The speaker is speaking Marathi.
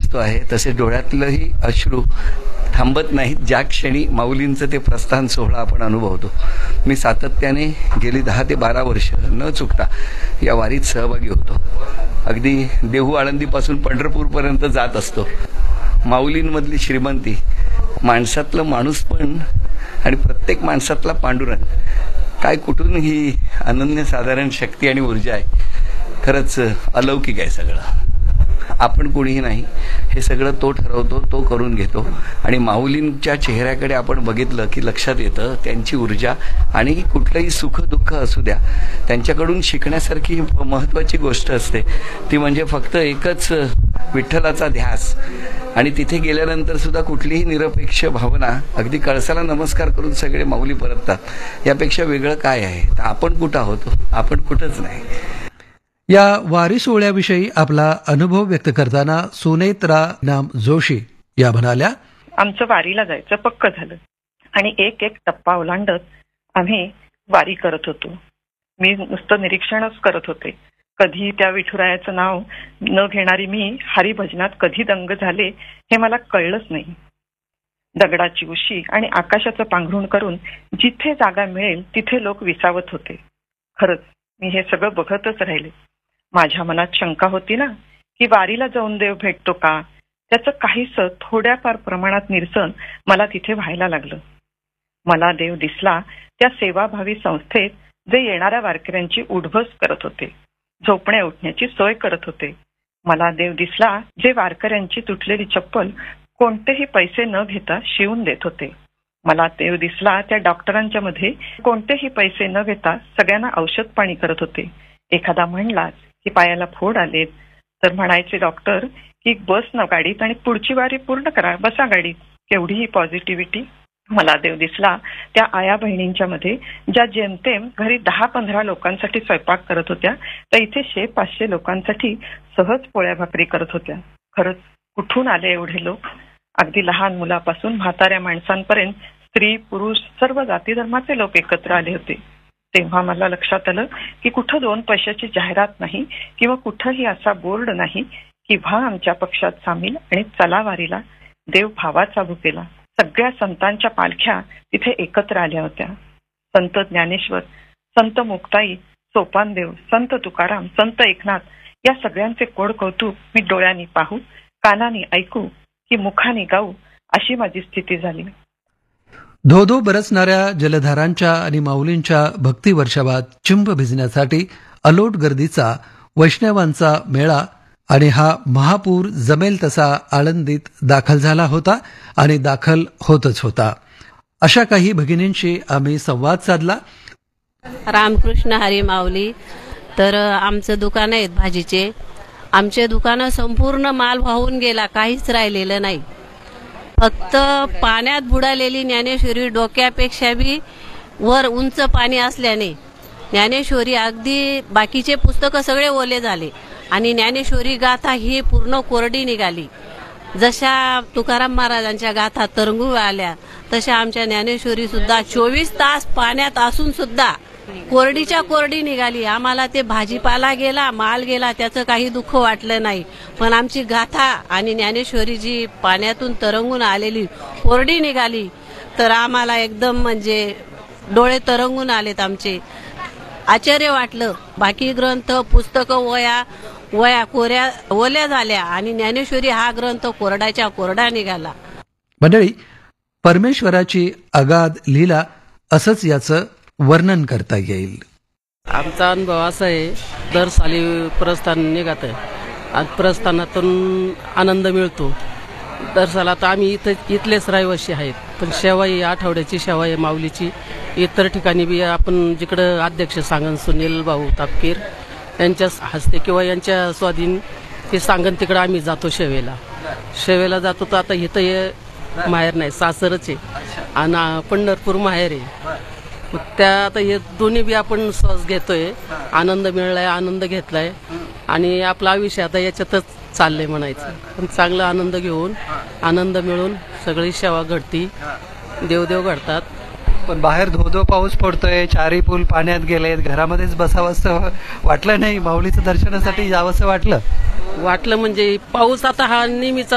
दिसतो आहे तसे डोळ्यातलंही अश्रू थांबत नाहीत ज्या क्षणी माऊलींचं ते प्रस्थान सोहळा आपण अनुभवतो. मी सातत्याने गेली 10 ते 12 वर्ष न चुकता या वारीत सहभागी होतो. अगदी देहू आळंदीपासून पंढरपूरपर्यंत जात असतो. माऊलींमधली श्रीमंती, माणसातलं माणूसपण आणि प्रत्येक माणसातला पांडुरंग, काय कुठून ही अनन्यसाधारण शक्ती आणि ऊर्जा आहे. खरंच अलौकिक आहे सगळं. आपण कोणीही नाही, हे सगळं तो ठरवतो, तो करून घेतो. आणि माऊलींच्या चेहऱ्याकडे आपण बघितलं की लक्षात येतं त्यांची ऊर्जा. आणि कुठलंही सुख दुःख असू द्या, त्यांच्याकडून शिकण्यासारखी महत्त्वाची गोष्ट असते ती म्हणजे फक्त एकच विठ्ठलाचा ध्यास. आणि तिथे गेल्यानंतर सुद्धा कुठलीही निरपेक्ष भावना, अगदी कळसाला नमस्कार करून सगळे माऊली परततात. यापेक्षा वेगळं काय आहे. तर आपण कुठं आहोत? आपण कुठंच नाही. या वारी सोहळ्याविषयी आपला अनुभव व्यक्त करताना सुनेत्रा नाम जोशी या म्हणाल्या, आमचं वारीला जायचं पक्क झालं आणि एक एक टप्पा ओलांडत आम्ही वारी करत होतो. मी नुसतं निरीक्षणच करत होते. कधी त्या विठुरायाचं नाव न घेणारी मी हरिभजनात कधी दंग झाले हे मला कळलंच नाही. दगडाची उशी आणि आकाशाचं पांघरुण करून जिथे जागा मिळेल तिथे लोक विसावत होते. खरंच मी हे सगळं बघतच राहिले. माझ्या मनात शंका होती ना की वारीला जाऊन देव भेटतो का, त्याचं काहीसं थोड्याफार प्रमाणात निरसन मला तिथे व्हायला लागलं. मला देव दिसला त्या सेवाभावी संस्थेत जे येणाऱ्या वारकऱ्यांची उठबस करत होते, झोपण्या उठण्याची सोय करत होते. मला देव दिसला जे वारकऱ्यांची तुटलेली चप्पल कोणतेही पैसे न घेता शिवून देत होते. मला देव दिसला त्या डॉक्टरांच्या मध्ये कोणतेही पैसे न घेता सगळ्यांना औषध पाणी करत होते. एखादा म्हणला की पायाला फोड आलेत तर म्हणायचे डॉक्टर की बस न गाडीत आणि पुढची वारी पूर्ण करा, बसा गाडीत. केवढीही पॉझिटिव्हिटी. मला देव दिसला त्या आया बहिणींच्या मध्ये ज्या जेमतेम घरी 10-15 लोकांसाठी स्वयंपाक करत होत्या तर इथे 100-500 लोकांसाठी सहज पोळ्या भाकरी करत होत्या. खरंच कुठून आले एवढे लोक? अगदी लहान मुलापासून म्हाताऱ्या माणसांपर्यंत स्त्री पुरुष सर्व जाती धर्माचे लोक एकत्र आले होते. तेव्हा मला लक्षात आलं की कुठं 2 पैशाची जाहिरात नाही किंवा कुठंही असा बोर्ड नाही की व्हा आमच्या पक्षात सामील आणि चला वारीला. देव भावाचा भुकेला. सगळ्या संतांच्या पालख्या तिथे एकत्र आल्या होत्या. संत ज्ञानेश्वर, संत मुक्ताई, सोपानदेव, संत तुकाराम, संत एकनाथ या सगळ्यांचे कोड कौतुक मी डोळ्यांनी पाहू, कानाने ऐकू की मुखाने गाऊ अशी माझी स्थिती झाली. धोधो बरसणाऱ्या जलधारांच्या आणि माऊलींच्या भक्ती वर्षावात चिंब भिजण्यासाठी अलोट गर्दीचा वैष्णवांचा मेळा आणि हा महापूर जमेल तसा आळंदीत दाखल झाला होता आणि दाखल होतच होता. अशा काही भगिनींशी आम्ही संवाद साधला. रामकृष्ण हरी माऊली. तर आमचं दुकान आहेत भाजीचे. आमचे दुकानं संपूर्ण माल वाहून गेला, काहीच राहिलेलं नाही. फक्त पाण्यात बुडालेली ज्ञानेश्वरी डोक्यापेक्षा बी वर उंच पाणी असल्याने ज्ञानेश्वरी अगदी बाकीचे पुस्तकं सगळे ओले झाले आणि ज्ञानेश्वरी गाथा ही पूर्ण कोरडी निघाली. जशा तुकाराम महाराजांच्या गाथा तरंगू आल्या तशा आमच्या ज्ञानेश्वरी सुद्धा 24 तास पाण्यात असून सुद्धा कोरडीच्या कोरडी निघाली. आम्हाला ते भाजीपाला गेला, माल गेला, त्याचं काही दुःख वाटलं नाही. पण आमची गाथा आणि ज्ञानेश्वरी जी पाण्यातून तरंगून आलेली कोरडी निघाली तर आम्हाला एकदम म्हणजे डोळे तरंगून आलेत आमचे. आश्चर्य वाटलं. बाकी ग्रंथ पुस्तकं वया कोऱ्या ओल्या झाल्या आणि ज्ञानेश्वरी हा ग्रंथ कोरडाच्या कोरडा निघाला. मंडळी, परमेश्वराची अगाध लीला असंच याचं वर्णन करता येईल. आमचा अनुभव असा आहे, दर साली प्रस्थान निघत आहे आणि प्रस्थानातून आनंद मिळतो. दर साला तर आम्ही इथलेच रहिवासी आहेत, पण सेवा ही आठवड्याची सेवा आहे माऊलीची. इतर ठिकाणी बी आपण जिकडं अध्यक्ष सांगन सुनील भाऊ तापकीर यांच्या हस्ते किंवा यांच्या स्वाधीन ते सांगन तिकडं आम्ही जातो सेवेला जातो. तर आता इथं हे माहेर नाही, सासरच आहे आणि पंढरपूर माहेर आहे. त्या आता हे दोन्ही बी आपण श्वास घेतोय, आनंद मिळलाय, आनंद घेतलाय आणि आपलं आयुष्य आता याच्यातच चाललंय म्हणायचं. पण चांगला आनंद घेऊन आनंद मिळून सगळी सेवा घडती, देवदेव घडतात. पण बाहेर धोधो पाऊस पडतोय, चारी पूल पाण्यात गेलेत, घरामध्येच बसावंसं वाटलं नाही? माऊलीचं दर्शनासाठी जावंसं वाटलं म्हणजे पाऊस आता हा नेहमीचा